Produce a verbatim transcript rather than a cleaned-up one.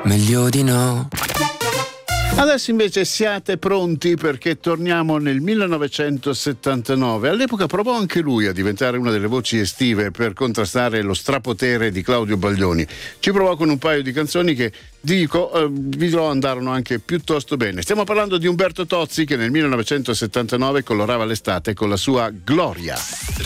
meglio di no. Adesso invece siate pronti perché torniamo nel millenovecentosettantanove. All'epoca provò anche lui a diventare una delle voci estive per contrastare lo strapotere di Claudio Baglioni. Ci provò con un paio di canzoni che, dico, eh, vi dirò andarono anche piuttosto bene. Stiamo parlando di Umberto Tozzi che nel millenovecentosettantanove colorava l'estate con la sua Gloria.